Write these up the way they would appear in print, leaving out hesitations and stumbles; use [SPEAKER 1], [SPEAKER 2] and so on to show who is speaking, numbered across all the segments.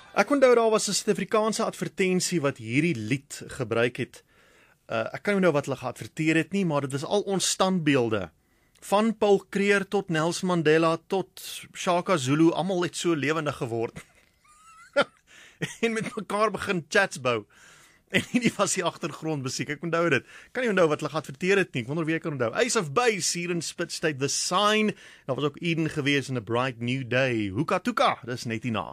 [SPEAKER 1] Ek onthou daar was 'n Suid-Afrikaanse advertensie wat hierdie lied gebruik het. Ek kan nie onthou wat hulle geadverteer het nie, maar dit was al ons standbeelde. Van Paul Kruger tot Nelson Mandela tot Shaka Zulu, almal het so lewendig geword. En met mekaar begin chats bou. En hierdie was die agtergrondmusiek, ek onthou dit. Kan nie onthou wat hulle geadverteer het nie, ek wonder wie ek kan onthou. Ace of Base hier in Spitstyd, The Sign. Daar was ook Eden gewees in A Bright New Day. Hoeka toeka, dis net hierna.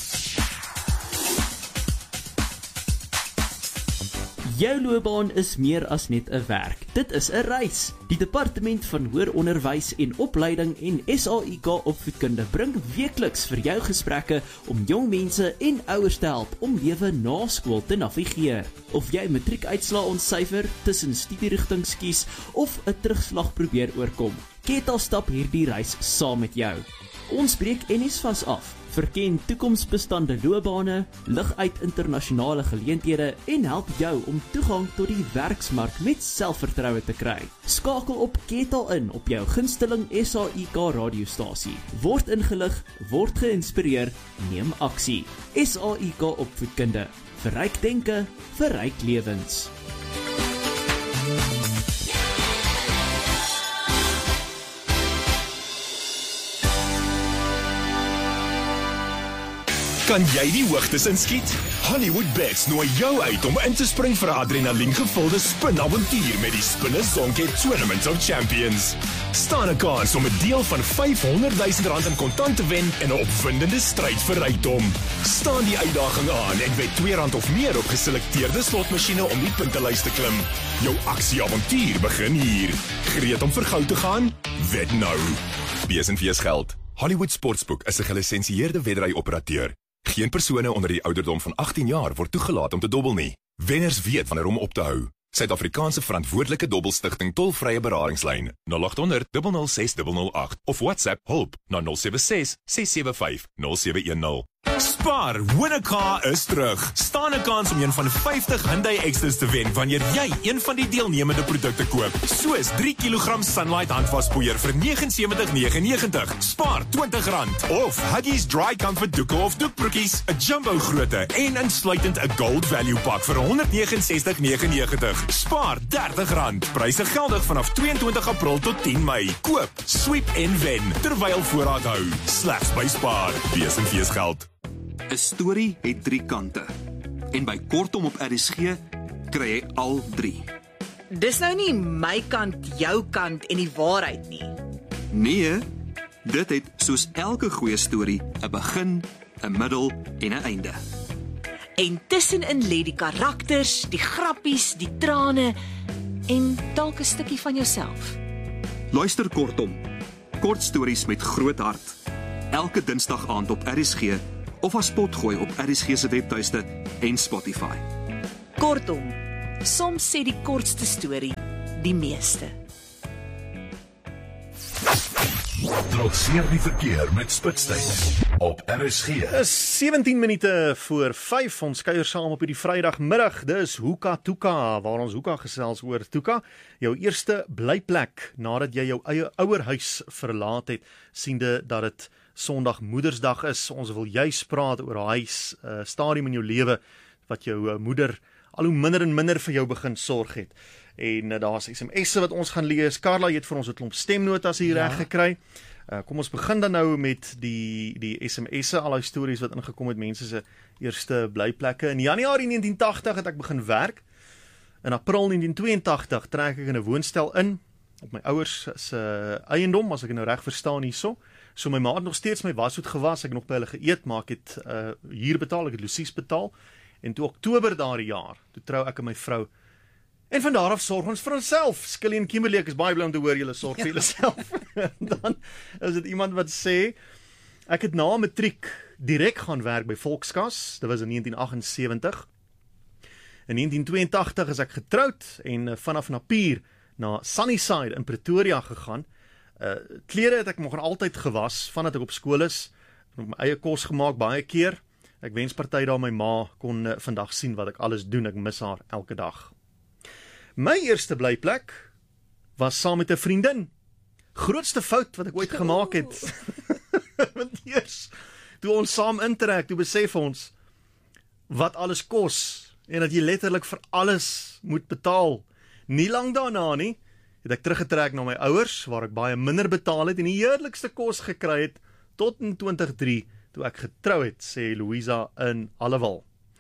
[SPEAKER 2] Jou loopbaan is meer as net 'n werk. Dit is 'n reis. Die Departement van Hoër Onderwys en Opleiding en SAIK Opvoedkunde bring weekliks vir jou gesprekke om jong mense en ouers te help om lewe na skool te navigeer. Of jy matriekuitslae ontsyfer, tussen studierigtings kies of 'n terugslag probeer oorkom, Kettle stap hierdie reis saam met jou. Ons breek NSFAS af, verken toekomsbestande loopbane, lig uit internasionale geleenthede en help jou om toegang tot die werksmark met selfvertroue te kry. Skakel op Kettle in op jou gunsteling SAIK radiostasie. Word ingelig, word geïnspireer, neem aksie. SAIK Opvoedkunde. Verryk denke, verryk lewens.
[SPEAKER 3] Kan jy die hoogtes inskiet? Hollywood Bets nooi jou uit om in te spring vir 'n adrenaliengevulde spinavontuur met die Spinner Zonke Tournament of Champions. Staan 'n kans om 'n deel van R500,000 in kontant te wen in 'n opwindende stryd vir rykdom. Staan die uitdaging aan en wed R2 of meer op geselekteerde slotmasjiene om die puntelys te klim. Jou aksieavontuur begin hier. Gereed om vir goud te gaan? Wed nou. BSNV's geld. Hollywood Sportsbook is 'n gelisensieerde wedry-operateur. Geen persone onder die ouderdom van 18 jaar word toegelaat om te dobbel nie. Wenners weet wanneer om op te hou. Suid-Afrikaanse verantwoordelike dobbelstigting tolvrye beradingslyn 0800 006 008 of WhatsApp hulp na 076 675 0710. Spar, win a car is terug. Staan 'n kans om een van 50 Hyundai Extras te wen wanneer jy een van die deelnemende produkte koop. Soos 3 kg Sunlight handwaspoeier vir R79,99. Spaar R20. Of Huggies Dry Comfort doeke of doekbroekies, 'n jumbo grootte en insluitend 'n Gold Value Pack vir R169,99. Spaar R30. Pryse geldig vanaf 22 April tot 10 Mei. Koop, sweep en wen terwyl voorraad hou. Slegs by Spar. BSNV's geld.
[SPEAKER 4] 'n Storie het 3 kante. En by Kortom op RSG kry jy al 3.
[SPEAKER 5] Dis nou nie my kant, jou kant en die waarheid nie.
[SPEAKER 4] Nee, dit het soos elke goeie storie 'n begin, 'n middel en 'n einde.
[SPEAKER 5] En tussenin lê die karakters, die grappies, die trane en dalk 'n stukkie van jouself.
[SPEAKER 4] Luister Kortom. Kort stories met groot hart. Elke Dinsdag aand op RSG of as potgooi op RSG se webtuiste en Spotify.
[SPEAKER 5] Kortom, soms sê die kortste storie die meeste.
[SPEAKER 6] Trotseer die verkeer met Spitstyd op RSG.
[SPEAKER 1] Is 17 minute voor 5, ons kuier saam op hierdie Vrydagmiddag. Dis Hoeka Toeka, waar ons Hoeka gesels oor Toeka. Jou eerste blyplek nadat jy jou eie ouerhuis verlaat het, siende dat dit Sondag Moedersdag is. Ons wil juist praat oor daai stadium in jou lewe wat jou moeder al hoe minder en minder vir jou begin sorg het. En daar's SMS'e wat ons gaan lees. Carla, jy het vir ons 'n klomp stemnotas hier reg gekry. Kom ons begin dan nou met die SMS'e, al die stories wat ingekom het, mense se eerste blyplekke. In Januarie 1980 het ek begin werk. In April 1982 trek ek in 'n woonstel in op my ouers se eiendom, as ek nou reg verstaan hierso. So my ma het nog steeds my wasgoed gewas, ek het nog by hulle geëet, maar ek het huur betaal, ek het Lucies betaal. En toe Oktober daardie jaar, toe trou ek en my vrou. En van daar af sorg ons vir onsself. Skilly en Kimberley, ek is baie bly om te hoor julle sorg vir julleself. Dan is dit iemand wat sê, ek het na matriek direk gaan werk by Volkskas, dit was in 1978. In 1982 is ek getroud en vanaf Napier na Sunnyside in Pretoria gegaan. Klere het ek nog altyd gewas, vandat ek op skool is. Ek het my eie kos gemaak baie keer. Ek wens party daar my ma kon vandag sien wat ek alles doen, ek mis haar elke dag. My eerste blyplek was saam met 'n vriendin. Grootste fout wat ek ooit gemaak het. Want eers, toe ons saam intrek, toe besef ons, wat alles kos en dat jy letterlik vir alles moet betaal. Nie lang daarna nie, het ek teruggetrek na my ouers waar ek baie minder betaal het en die heerlikste kos gekry het tot in 2003 toe ek getrou het, sê Louisa in Allewal.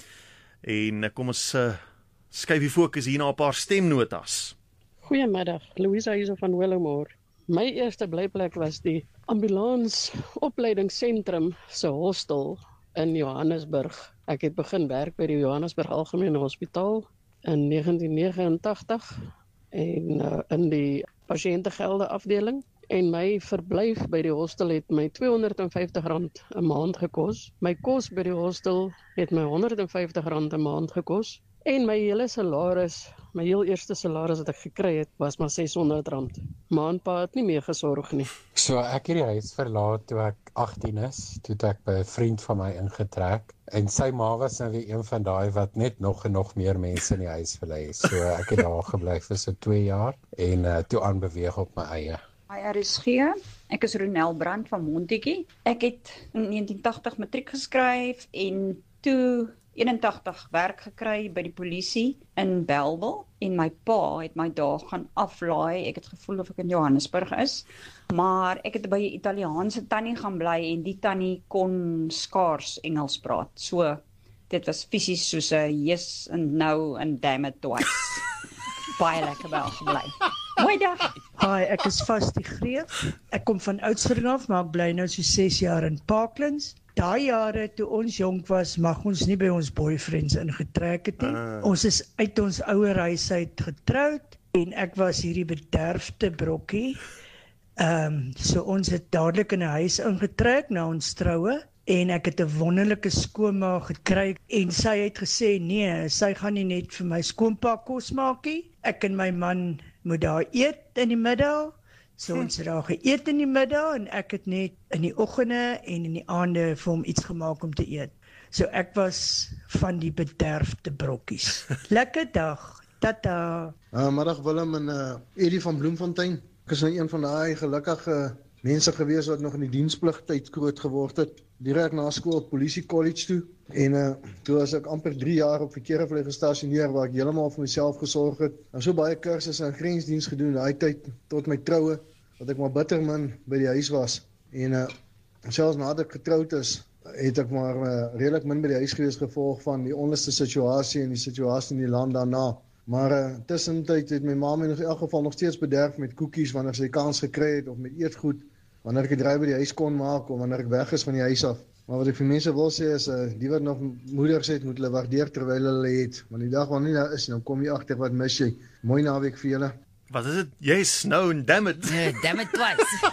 [SPEAKER 1] En kom ons skuif die fokus hier na 'n paar stemnotas.
[SPEAKER 7] Goeiemiddag, Louisa hier van Willowmore. My eerste blyplek was die ambulans opleidingsentrum se hostel in Johannesburg. Ek het begin werk by die Johannesburg Algemene Hospitaal in 1989 en in die pasiëntegelde afdeling. En my verblyf by die hostel het my R250 'n maand gekos. My kos by die hostel het my R150 'n maand gekos. En my hele salaris, my heel eerste salaris wat ek gekry het, was maar R600. Maandpa het nie meer gesorg nie.
[SPEAKER 8] So ek het die huis verlaat toe ek 18 is, toe ek by 'n vriend van my ingetrek. En sy ma was nou weer een van daai wat net nog en nog meer mense in die huis wil hê. So ek het daar gebly vir so 2 jaar en toe aanbeweeg op my eie.
[SPEAKER 9] Hi RSG, ek is Ronel Brand van Montetjie. Ek het in 1980 matriek geskryf en toe 81 werk gekry by die polisie in Bellville en my pa het my daar gaan aflaai. Ek het gevoel of ek in Johannesburg is, maar ek het by 'n Italiaanse tannie gaan bly en die tannie kon skaars Engels praat. So dit was fisies soos 'n yes and no and damn it twice. Baie lekker by gebly. Mooi dag.
[SPEAKER 10] Hi, ek is Vastie Greef. Ek kom van Oudtshoorn af, maar ek bly nou so 6 jaar in Parklands. Daai jare toe ons jonk was, mag ons nie by ons boyfriends ingetrek het nie. Ons is uit ons ouer huis uit getroud en ek was hierdie bederfde brokkie. So ons het dadelik in 'n huis ingetrek na ons troue en ek het 'n wonderlike skoonma gekry en sy het gesê nee, sy gaan nie net vir my skoonpa kos maak nie. Ek en my man moet daar eet in die middag. So ons het daar geëet in die middag en ek het net in die oggende en in die aande vir hom iets gemaak om te eet. So ek was van die bederfde brokkies. Lekker dag. Tata.
[SPEAKER 11] Middag Willem en Eddie van Bloemfontein. Ek is nou een van daai gelukkige mense gewees wat nog in die dienspligtyd groot geword het. Direk na skool polisie college toe. En toe was ek amper 3 jaar op verkeerde vlug gestasioneer waar ek heeltemal vir myself gesorg het. En so baie kursusse en grensdiens gedoen daai tyd tot my troue dat ek maar bitter min by die huis was. En selfs nadat ek getroud is, het ek maar redelik min by die huis gewees gevolg van die onluste situasie en die situasie in die land daarna. Maar tussentyd het my ma my nog in elk geval nog steeds bederf met koekies wanneer sy kans gekry het of met eetgoed wanneer ek 'n draai by die huis kon maak of wanneer ek weg is van die huis af. Maar wat ek vir mense wil sê is, die wat nog moeders het, moet hulle waardeer terwyl hulle het. Want die dag wanneer nie daar is, dan kom jy agter wat mis jy. Mooi naweek vir julle.
[SPEAKER 1] Wat is dit? Yes, no and damn it.
[SPEAKER 5] Damn it twice.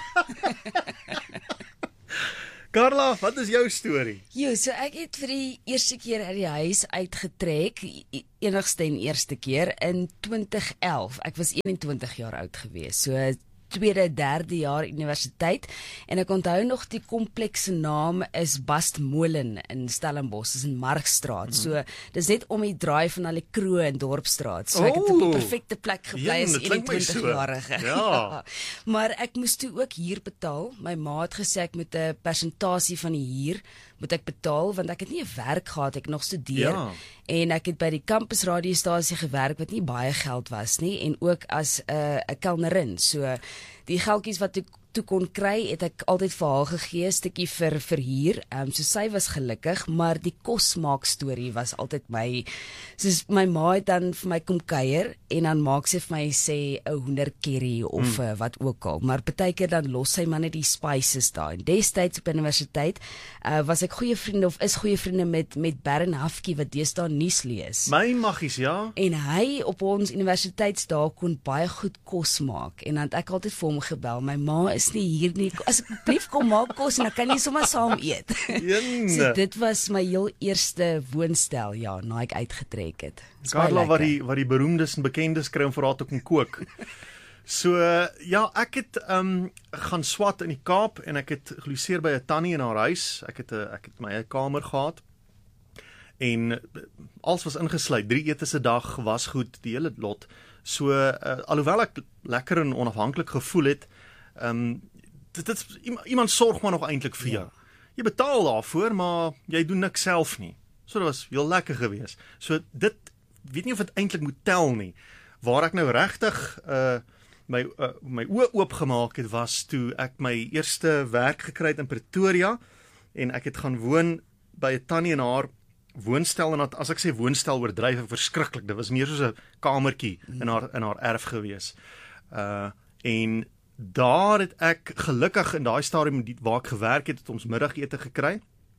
[SPEAKER 1] Carla, wat is jou storie?
[SPEAKER 12] So ek het vir die eerste keer uit die huis uitgetrek, enigste en eerste keer in 2011. Ek was 21 jaar oud gewees. So tweede, derde jaar universiteit en ek onthou nog die komplekse naam is Bastmolen in Stellenbosch, is in Markstraat. So dis net om die draai van al die kroë in Dorpsstraat. So ek het op die perfekte plek gebly as 21-jarige.
[SPEAKER 1] Ja.
[SPEAKER 12] Maar ek moes toe ook huur betaal. My ma het gesê ek moet 'n persentasie van die huur moet ek betaal want ek het nie 'n werk gehad, ek nog studeer.
[SPEAKER 1] Ja.
[SPEAKER 12] En ek het by die campus radiostasie gewerk wat nie baie geld was nie en ook as 'n kelnerin. So die geldjies wat ek toe kon kry, het ek altyd vir haar gegee, 'n stukkie vir huur. So sy was gelukkig, maar die kosmaak storie was altyd soos my ma het dan vir my kom kuier en dan maak sy vir my sê 'n hoendercurry of wat ook al. Maar partykeer dan los sy maar net die spices daar. En destyds op universiteit was ek goeie vriende met Baron Hafke wat deesdae nuus lees.
[SPEAKER 1] My maggies, ja.
[SPEAKER 12] En hy op ons universiteitsdae kon baie goed kos maak en dan het ek altyd vir hom gebel. My ma is nie hier nie. Asseblief kom maak kos en dan kan jy sommer saam eet. So dit was my heel eerste woonstel, ja, na ek uitgetrek het.
[SPEAKER 1] Carla wat die beroemdes en bekendes kry om vir haar te kon kook. So ja, ek het gaan swat in die Kaap en ek het geloseer by 'n tannie in haar huis. Ek het my eie kamer gehad. En alles was ingesluit. 3 ete se dag was goed, die hele lot. So alhoewel ek lekker en onafhanklik gevoel het, iemand sorg maar nog eintlik vir jou. Jy betaal daarvoor, maar jy doen niks self nie. So dit was heel lekker geweest. So dit, weet nie of dit eintlik moet tel nie. Waar ek nou regtig my oë oopgemaak het, was toe ek my eerste werk gekry het in Pretoria, en ek het gaan woon by 'n tannie in haar woonstel, en as ek sê woonstel oordryf ek verskriklik, dit was meer soos 'n kamertjie in haar erf gewees. En daar het ek gelukkig in daai stadium waar ek gewerk het ons middagete gekry,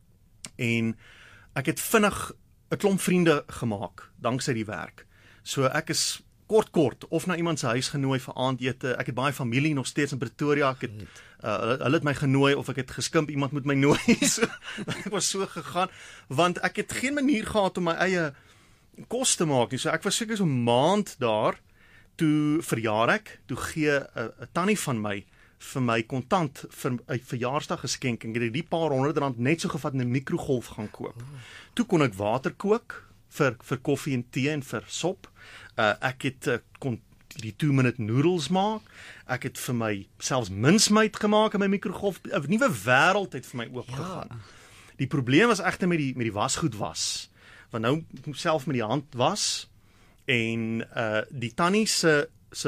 [SPEAKER 1] en ek het vinnig 'n klomp vriende gemaak, danksy die werk. So ek is kort of na iemand se huis genooi vir aandete. Ek het baie familie nog steeds in Pretoria. Ek het hulle het my genooi, of ek het geskimp iemand moet my nooi. So, ek was so gegaan, want ek het geen manier gehad om my eie kos te maak nie. So ek was seker so 'n maand daar, toe verjaar ek, toe gee 'n tannie van my vir my kontant vir 'n verjaarsdag geskenk, en ek het die paar R100 net so gevat in 'n mikrogolf gaan koop. Toe kon ek water kook vir koffie en tee en vir sop. Ek het kon die 2-minute noodles maak. Ek het vir my selfs mincemeat gemaak in my mikrogolf. 'n Nuwe wêreld het vir my oopgegaan. Ja. Die probleem was egter met die wasgoed was. Want nou moet self met die hand was, en die tannie se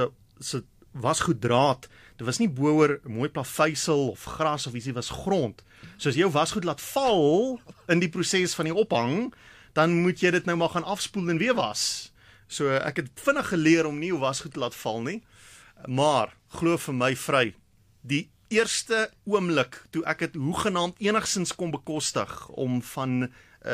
[SPEAKER 1] wasgoeddraad, dit was nie boor mooi plaveisel of gras of ietsie, was grond. So as jy jou wasgoed laat val in die proses van die ophang, dan moet jy dit nou maar gaan afspoel en weer was. So ek het vinnig geleer om nie jou wasgoed te laat val nie, maar glo vir my vry, die eerste oomblik toe ek het hoegenaamd enigstens kon bekostig om van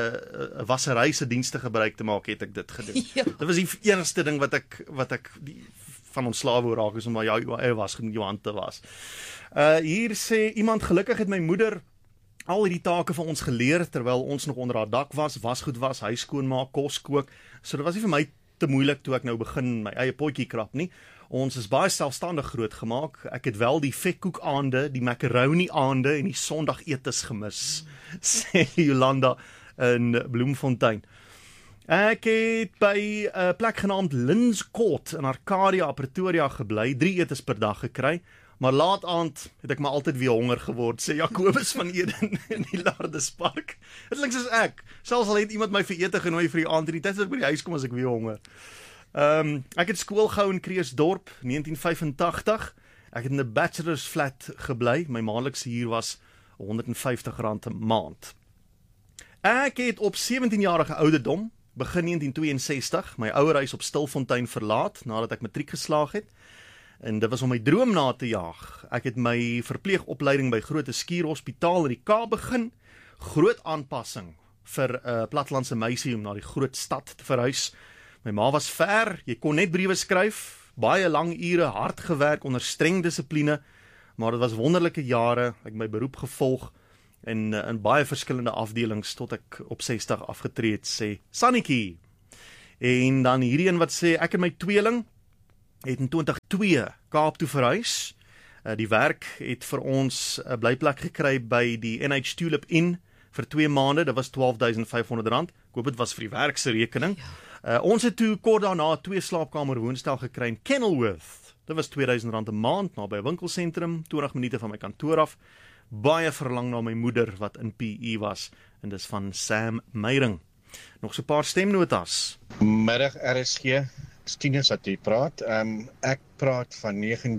[SPEAKER 1] wassery se dienste gebruik te maak, het ek dit gedoen. Ja. Dit was die enigste ding wat ek van ontslae wou raak, is om jou eie wasgoed in jou hand te was. Hier sê iemand, gelukkig het my moeder al hierdie take vir ons geleer, terwyl ons nog onder haar dak was, wasgoed was, huis skoonmaak, kos kook. So dit was nie vir my te moeilik toe ek nou begin my eie potjie krap nie. Ons is baie selfstandig groot gemaak. Ek het wel die vetkoek aande, die macaroni aande en die Sondag etes gemis, sê Jolanda in Bloemfontein. Ek het by 'n plek genaamd Lins Court in Arcadia, Pretoria gebly, 3 etes per dag gekry, maar laat aand het ek maar altyd weer honger geword, sê Jacobus van Eden in die Lardespark. Dit klink soos ek, selfs al het iemand my vir ete genooi vir die aand, en die tyd as ek by die huis kom as ek weer honger. Ek het skool gehou in Kreeusdorp, 1985. Ek het in 'n bachelor's flat gebly, my maandelikse huur was R150 'n maand. Ek het op 17-jarige ouderdom, begin 1962, my ouerhuis op Stilfontein verlaat, nadat ek matriek geslaag het, en dit was om my droom na te jaag. Ek het my verpleegopleiding by Grote Skuur Hospitaal in die Kaap begin, groot aanpassing vir 'n plattelandse meisie om na die groot stad te verhuis. My ma was ver, jy kon net briewe skryf, baie lang ure, hard gewerk onder streng dissipline, maar dit was wonderlike jare, ek het my beroep gevolg, en in baie verskillende afdelings, tot ek op 60 afgetree het, sê Sannetjie. En dan hierdie een wat sê, ek en my tweeling het in 2002 Kaap toe verhuis. Die werk het vir ons 'n blyplek gekry by die NH Tulip Inn vir 2 maande, dit was R12.500. Ek hoop dit was vir die werk se rekening. Ons het toe kort daarna 2 slaapkamer woonstel gekry in Kenilworth. Dit was R2.000 'n maand, naby 'n winkelsentrum, 20 minute van my kantoor af. Baie verlang na my moeder wat in PE was, en dis van Sam Meyring. Nog so 'n paar stemnotas.
[SPEAKER 13] Middag RSG, Tinus wat jy praat. Ek praat van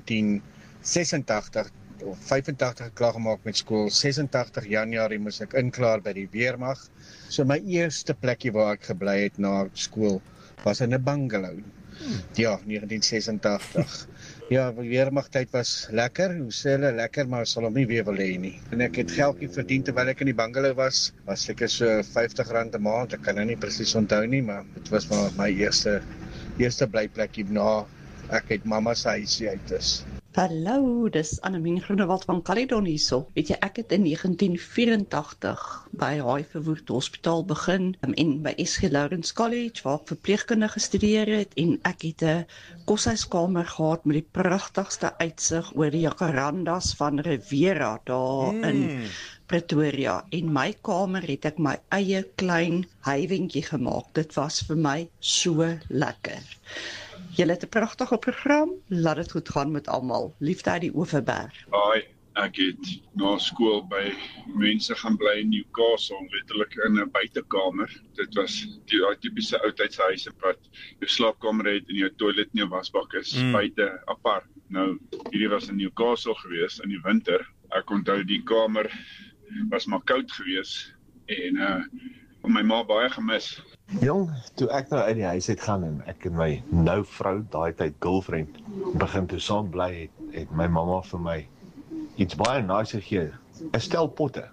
[SPEAKER 13] 1986 of 85 klaar gemaak met skool. 86 Januarie moes ek inklaar by die weermag. So my eerste plekkie waar ek gebly het na skool was in 'n bungalow. Ja, 1986. Ja, weermagtyd was lekker, hoe sê hulle, lekker, maar sal hom nie weer wil hê nie. En ek het geldjie verdien terwyl ek in die bungalow was seker so R50 'n maand, ek kan nou nie presies onthou nie, maar dit was maar my eerste blyplekkie na ek uit mamma se huisie uit is.
[SPEAKER 14] Hallo, dis Annemien Groenewald van Caledon hierso. Weet jy, ek het in 1984 by Haai Verwoerd Hospitaal begin en by SG Lawrence College waar ek verpleegkunde gestudeer het, en ek het 'n koshuiskamer gehad met die pragtigste uitsig oor die jacarandas van Riviera daar in Pretoria. En my kamer het ek my eie klein huiwentjie gemaak. Dit was vir my so lekker. Julle het 'n pragtige program. Laat dit goed gaan met almal. Liefde uit die Oeverberg.
[SPEAKER 15] Hoi, Ek het na skool by mense gaan bly in Newcastle, letterlik in 'n buitekamer. Dit was die tipiese oudtydshuise wat jou slaapkamer het en jou toilet en jou wasbak is buite apart. Nou, hierdie was in Newcastle gewees in die winter. Ek onthou die kamer was maar koud gewees en my ma baie gemis.
[SPEAKER 16] Jong, toe ek nou uit die huis uit gaan en ek en my nou vrou, daai tyd girlfriend, begin toe saam bly het my mamma vir my iets baie nice gegee, 'n stel potte.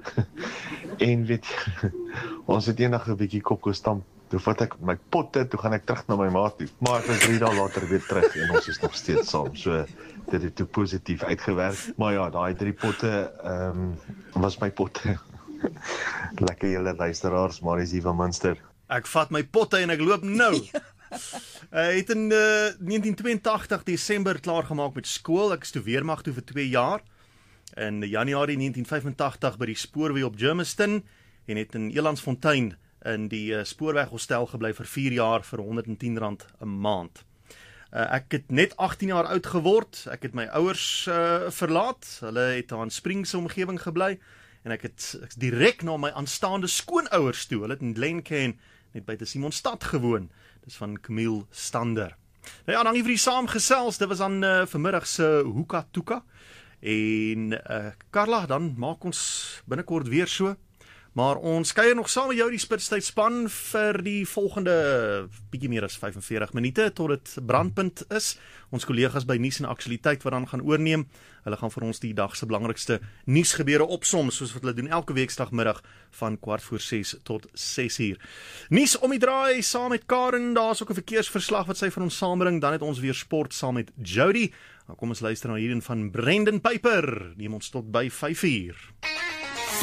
[SPEAKER 16] En weet ons het eendag 'n bietjie kokos stamp. Toe vat ek my potte, toe gaan ek terug na my ma toe. Maar ek was 3 dae later weer terug en ons is nog steeds saam. So dit het toe positief uitgewerk. Maar ja, daai 3 potte was my potte. Lekker julle luisteraars, Marius hier van Munster.
[SPEAKER 1] Ek vat my potte en ek loop nou. Het in 1982 Desember klaargemaak met skool. Ek is toe weermag toe vir 2 jaar. In Januarie 1985 by die spoorweë op Germiston en het in Elandsfontein in die spoorweghostel gebly vir 4 jaar vir R110 'n maand. Ek het net 18 jaar oud geword. Ek het my ouers verlaat. Hulle het aan Springs omgewing gebly en ek het direk na my aanstaande skoonouers toe. Hulle het in Glencairn net buite Simonstad gewoon. Dis van Camille Stander. Nou ja, dankie vir die saamgesels. Dit was dan vanmiddag se Hoeka Toeka. En Carla, dan maak ons binnekort weer so. Maar ons kuier nog saam met jou die Spitstyd span vir die volgende bietjie meer as 45 minute tot dit brandpunt is. Ons kollegas by Nuus en Aktualiteit wat dan gaan oorneem. Hulle gaan vir ons die dag se belangrikste nuusgebeure opsom, soos wat hulle doen elke weekdagmiddag van 5:15 tot 6:00. Nuus om die draai saam met Karen. Daar's ook 'n verkeersverslag wat sy vir ons saambring. Dan het ons weer sport saam met Jody. Nou kom ons luister na hierin van Brendan Piper. Neem ons tot by 5:00.